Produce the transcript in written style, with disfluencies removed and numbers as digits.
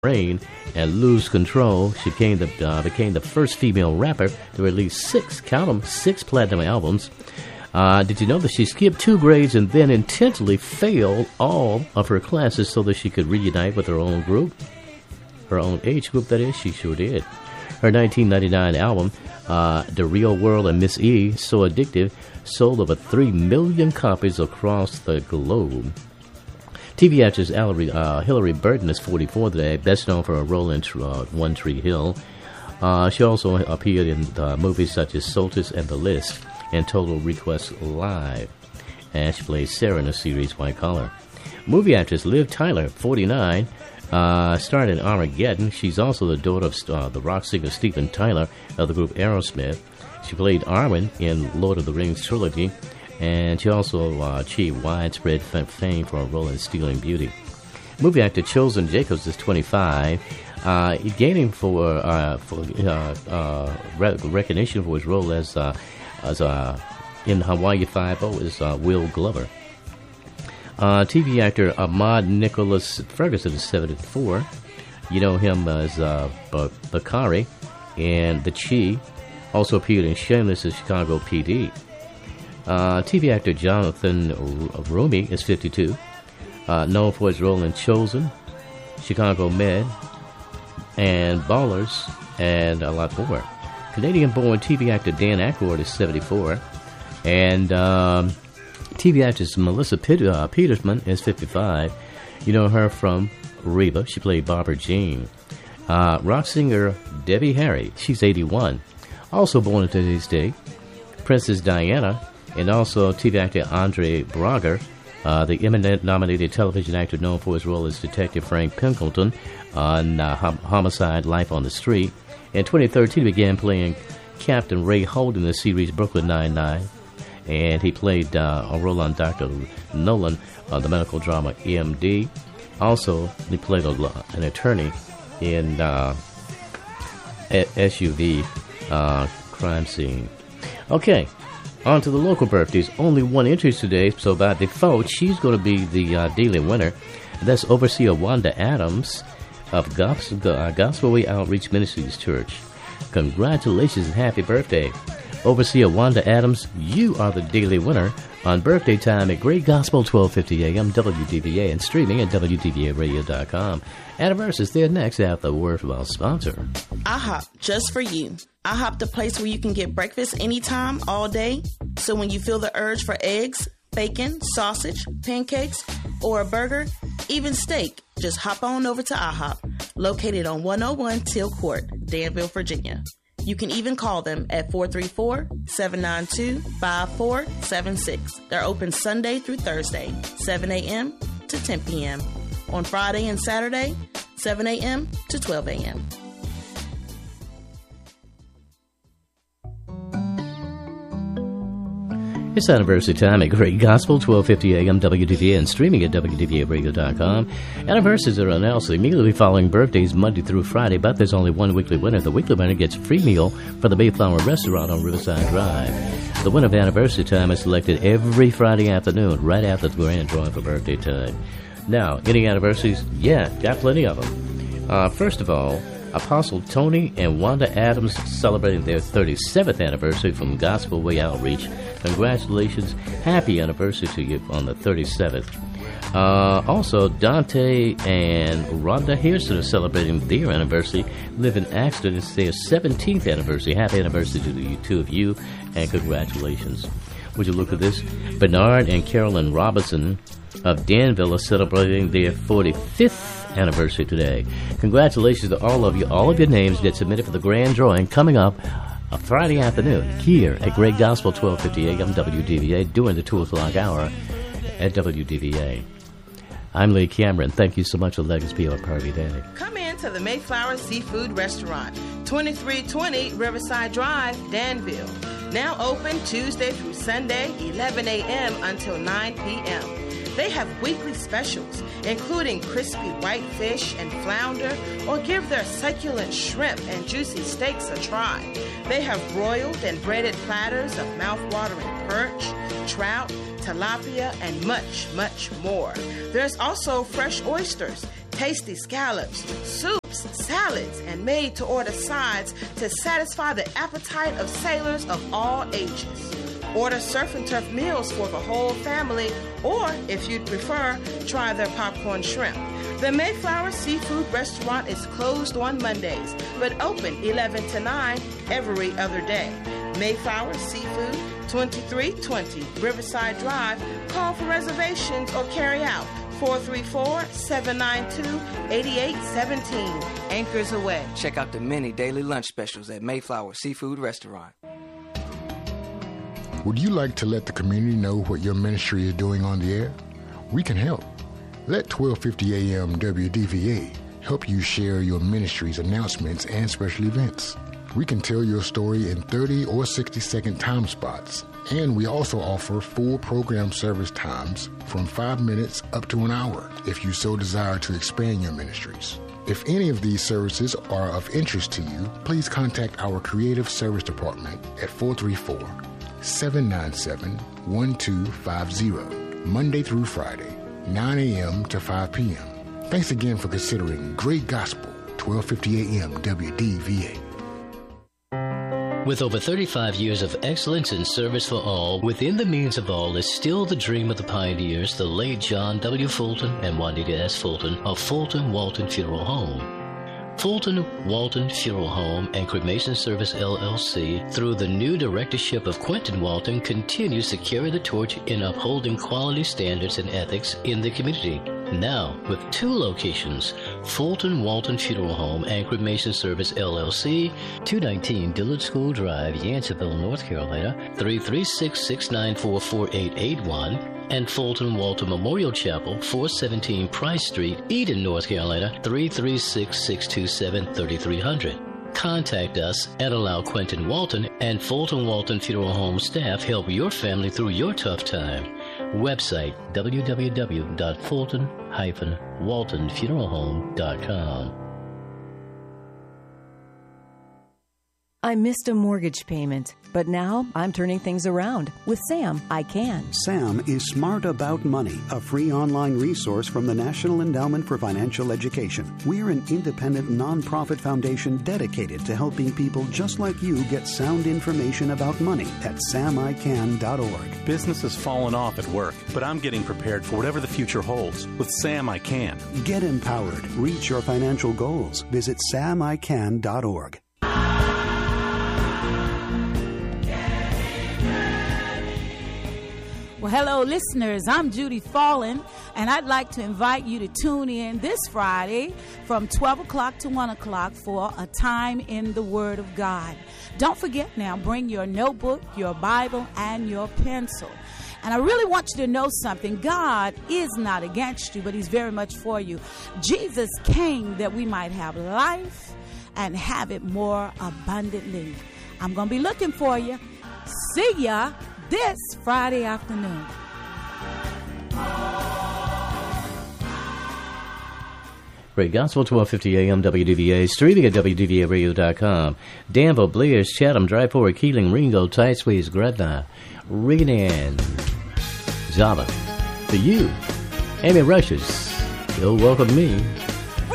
Rain and Lose Control. She became the first female rapper to release six platinum albums. Did you know that she skipped 2 grades and then intentionally failed all of her classes so that she could reunite with her own group? Her own age group, that is. She sure did. Her 1999 album, The Real World and Miss E, So Addictive, sold over 3 million copies across the globe. TV actress Hillary Burton is 44 today, best known for her role in One Tree Hill. She also appeared in movies such as Solstice and The List and Total Request Live. And she plays Sarah in the series White Collar. Movie actress Liv Tyler, 49, starred in Armageddon. She's also the daughter of the rock singer Steven Tyler of the group Aerosmith. She played Arwen in Lord of the Rings trilogy. And she also achieved widespread fame for a role in Stealing Beauty. Movie actor Chosen Jacobs is 25, gaining for recognition for his role as in Hawaii Five-O is Will Glover. TV actor Ahmad Nicholas Ferguson is 74. You know him as Bakari and The Chi. Also appeared in Shameless and Chicago PD. TV actor Jonathan Rumi is 52, known for his role in Chosen, Chicago Med, and Ballers, and a lot more. Canadian-born TV actor Dan Aykroyd is 74, and TV actress Melissa Peterman is 55. You know her from Reba. She played Barbara Jean. Rock singer Debbie Harry, she's 81. Also born on today's day, Princess Diana. And also TV actor Andre Braugher, the Emmy-nominated television actor known for his role as Detective Frank Pinkleton on Homicide: Life on the Street. In 2013, he began playing Captain Ray Holt in the series Brooklyn Nine-Nine. And he played a role on Dr. Nolan on the medical drama EMD. Also, he played an attorney in SUV crime scene. Okay. On to the local birthdays. Only one entry today, so by default, she's going to be the daily winner. That's Overseer Wanda Adams of Gospel Way Outreach Ministries Church. Congratulations and happy birthday. Overseer Wanda Adams, you are the daily winner on birthday time at Great Gospel 1250 AM WDVA and streaming at WDVAradio.com. Anniversaries there next after the word from our sponsor. IHOP, just for you. IHOP, the place where you can get breakfast anytime, all day. So when you feel the urge for eggs, bacon, sausage, pancakes, or a burger, even steak, just hop on over to IHOP, located on 101 Teal Court, Danville, Virginia. You can even call them at 434-792-5476. They're open Sunday through Thursday, 7 a.m. to 10 p.m. On Friday and Saturday, 7 a.m. to 12 a.m. It's anniversary time at Great Gospel, 1250 AM WDVA and streaming at WDVAradio.com. Anniversaries are announced immediately following birthdays Monday through Friday, but there's only one weekly winner. The weekly winner gets a free meal from the Mayflower Restaurant on Riverside Drive. The winner of anniversary time is selected every Friday afternoon, right after the grand drawing for birthday time. Now, any anniversaries? Yeah, got plenty of them. First of all, Apostle Tony and Wanda Adams celebrating their 37th anniversary from Gospel Way Outreach. Congratulations. Happy anniversary to you on the 37th. Also, Dante and Rhonda Hairston are celebrating their anniversary. Live in Axton. It's their 17th anniversary. Happy anniversary to the two of you, and congratulations. Would you look at this? Bernard and Carolyn Robinson of Danville are celebrating their 45th anniversary today. Congratulations to all of you. All of your names get submitted for the grand drawing coming up a Friday afternoon here at Great Gospel 1250 AM WDVA during the 2 o'clock hour at WDVA. I'm Lee Cameron. Thank you so much for letting us be our party day. Come in to the Mayflower Seafood Restaurant, 2320 Riverside Drive, Danville. Now open Tuesday through Sunday, 11 a.m. until 9 p.m. They have weekly specials, including crispy white fish and flounder, or give their succulent shrimp and juicy steaks a try. They have broiled and breaded platters of mouth-watering perch, trout, tilapia, and much, much more. There's also fresh oysters, tasty scallops, soups, salads, and made-to-order sides to satisfy the appetite of sailors of all ages. Order Surf and Turf meals for the whole family, or, if you'd prefer, try their popcorn shrimp. The Mayflower Seafood Restaurant is closed on Mondays, but open 11 to 9 every other day. Mayflower Seafood, 2320 Riverside Drive. Call for reservations or carry out 434-792-8817. Anchors away. Check out the many daily lunch specials at Mayflower Seafood Restaurant. Would you like to let the community know what your ministry is doing on the air? We can help. Let 1250 AM WDVA help you share your ministry's announcements and special events. We can tell your story in 30 or 60-second time spots, and we also offer full program service times from 5 minutes up to an hour if you so desire to expand your ministries. If any of these services are of interest to you, please contact our Creative Service Department at 434-797-1250, Monday through Friday, 9 a.m. to 5 p.m. Thanks again for considering Great Gospel, 1250 AM WDVA. With over 35 years of excellence in service for all, within the means of all is still the dream of the pioneers, the late John W. Fulton and Juanita S. Fulton of Fulton Walton Funeral Home. Fulton Walton Funeral Home and Cremation Service LLC, through the new directorship of Quentin Walton, continues to carry the torch in upholding quality standards and ethics in the community. Now, with 2 locations, Fulton Walton Funeral Home and Cremation Service LLC, 219 Dillard School Drive, Yanceyville, North Carolina, 336-694-4881, and Fulton Walton Memorial Chapel, 417 Price Street, Eden, North Carolina, 336-627-3300. Contact us and allow Quentin Walton and Fulton Walton Funeral Home staff help your family through your tough time. Website www.fulton-waltonfuneralhome.com. I missed a mortgage payment, but now I'm turning things around. With Sam, I can. Sam is Smart About Money, a free online resource from the National Endowment for Financial Education. We're an independent nonprofit foundation dedicated to helping people just like you get sound information about money at samican.org. Business has fallen off at work, but I'm getting prepared for whatever the future holds. With Sam, I can. Get empowered. Reach your financial goals. Visit samican.org. Well, hello, listeners. I'm Judy Fallon, and I'd like to invite you to tune in this Friday from 12 o'clock to 1 o'clock for a time in the Word of God. Don't forget now, bring your notebook, your Bible, and your pencil. And I really want you to know something. God is not against you, but He's very much for you. Jesus came that we might have life and have it more abundantly. I'm going to be looking for you. See ya this Friday afternoon. Great Gospel, 1250 AM WDVA, streaming at WDVAradio.com. Danville, Bliers, Chatham, Dry Fork, Keeling, Ringo, Tidesways, Gretna, Riggin, Zava. For you, Amy Rushes, You'll Welcome Me.